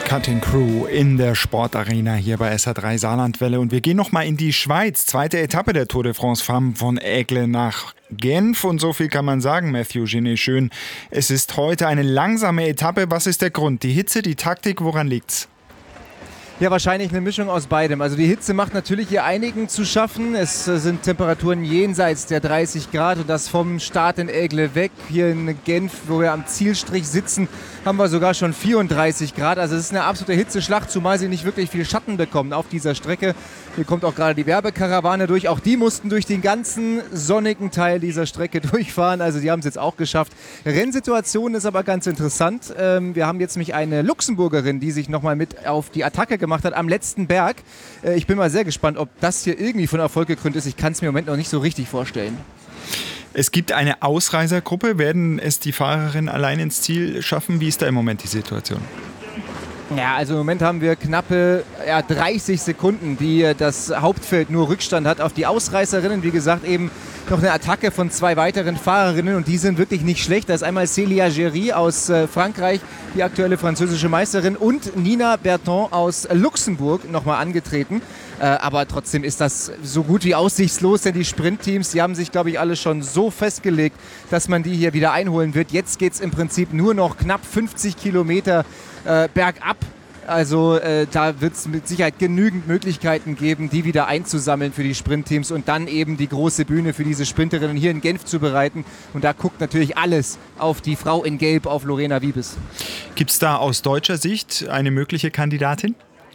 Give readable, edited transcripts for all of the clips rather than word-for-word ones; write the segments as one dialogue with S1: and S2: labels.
S1: Cutting Crew in der Sportarena hier bei SA3 Saarlandwelle. Und wir gehen nochmal in die Schweiz. Zweite Etappe der Tour de France Femmes von Aigle nach Genf. Und so viel kann man sagen, Matthew Genet schön. Es ist heute eine langsame Etappe. Was ist der Grund? Die Hitze, die Taktik, woran liegt's?
S2: Ja, wahrscheinlich eine Mischung aus beidem. Also die Hitze macht natürlich hier einigen zu schaffen. Es sind Temperaturen jenseits der 30 Grad und das vom Start in Aigle weg. Hier in Genf, wo wir am Zielstrich sitzen, haben wir sogar schon 34 Grad. Also es ist eine absolute Hitzeschlacht, zumal sie nicht wirklich viel Schatten bekommen auf dieser Strecke. Hier kommt auch gerade die Werbekarawane durch. Auch die mussten durch den ganzen sonnigen Teil dieser Strecke durchfahren. Also die haben es jetzt auch geschafft. Rennsituation ist aber ganz interessant. Wir haben jetzt nämlich eine Luxemburgerin, die sich nochmal mit auf die Attacke gemacht hat am letzten Berg. Ich bin mal sehr gespannt, ob das hier irgendwie von Erfolg gekrönt ist. Ich kann es mir im Moment noch nicht so richtig vorstellen.
S1: Es gibt eine Ausreißergruppe. Werden es die Fahrerinnen allein ins Ziel schaffen? Wie ist da im Moment die Situation?
S2: Ja, also im Moment haben wir knappe 30 Sekunden, die das Hauptfeld nur Rückstand hat auf die Ausreißerinnen. Wie gesagt, eben noch eine Attacke von zwei weiteren Fahrerinnen und die sind wirklich nicht schlecht. Da ist einmal Célia Géry aus Frankreich, die aktuelle französische Meisterin, und Nina Berton aus Luxemburg nochmal angetreten. Aber trotzdem ist das so gut wie aussichtslos, denn die Sprintteams, die haben sich, glaube ich, alle schon so festgelegt, dass man die hier wieder einholen wird. Jetzt geht es im Prinzip nur noch knapp 50 Kilometer bergab. Also da wird es mit Sicherheit genügend Möglichkeiten geben, die wieder einzusammeln für die Sprintteams und dann eben die große Bühne für diese Sprinterinnen hier in Genf zu bereiten. Und da guckt natürlich alles auf die Frau in Gelb, auf Lorena Wiebes.
S1: Gibt es da aus deutscher Sicht eine mögliche Kandidatin?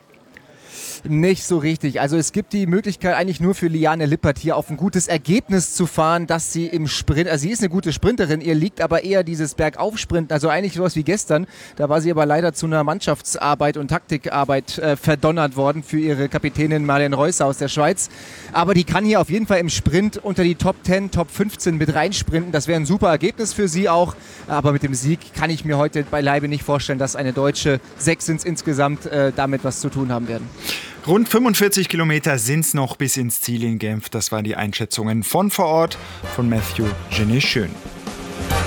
S2: Nicht so richtig. Also es gibt die Möglichkeit eigentlich nur für Liane Lippert hier auf ein gutes Ergebnis zu fahren, dass sie im Sprint, also sie ist eine gute Sprinterin, ihr liegt aber eher dieses Bergaufsprinten, also eigentlich sowas wie gestern. Da war sie aber leider zu einer Mannschaftsarbeit und Taktikarbeit verdonnert worden für ihre Kapitänin Marlene Reusser aus der Schweiz. Aber die kann hier auf jeden Fall im Sprint unter die Top 10, Top 15 mit reinsprinten. Das wäre ein super Ergebnis für sie auch. Aber mit dem Sieg kann ich mir heute beileibe nicht vorstellen, dass eine Deutsche, 6 sind es insgesamt, damit was zu tun haben werden.
S1: Rund 45 Kilometer sind es noch bis ins Ziel in Genf. Das waren die Einschätzungen von vor Ort von Matthew Genet schön.